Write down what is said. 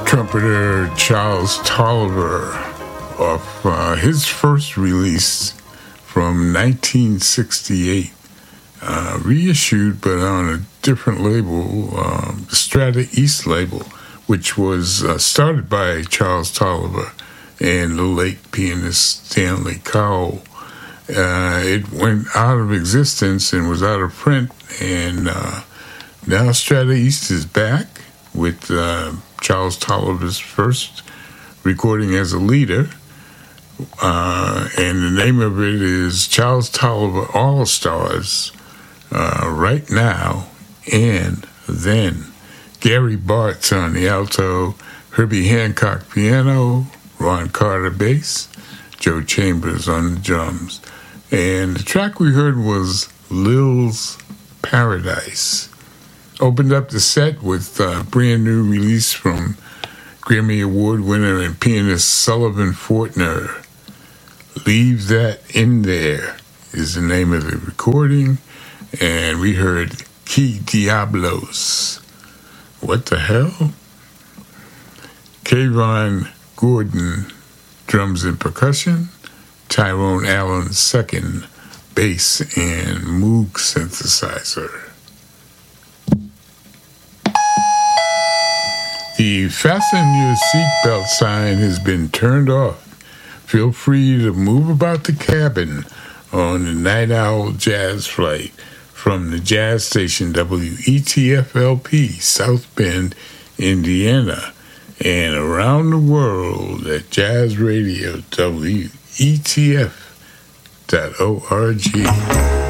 Trumpeter Charles Tolliver off his first release from 1968, reissued but on a different label, the Strata East label, which was started by Charles Tolliver and the late pianist Stanley Cowell. It went out of existence and was out of print, and now Strata East is back with Charles Tolliver's first recording as a leader, and the name of it is Charles Tolliver All Stars, Right Now and Then. Gary Bartz on the alto, Herbie Hancock piano, Ron Carter bass, Joe Chambers on the drums. And the track we heard was Lil's Paradise. Opened up the set with a brand new release from Grammy Award winner and pianist Sullivan Fortner. Leave That In There is the name of the recording. And we heard Key Diablos. What the hell? Kayvon Gordon, drums and percussion. Tyrone Allen second, bass and Moog synthesizer. The fasten your seatbelt sign has been turned off. Feel free to move about the cabin on the Night Owl Jazz Flight from the jazz station WETF-LP, South Bend, Indiana, and around the world at Jazz Radio WETF.org.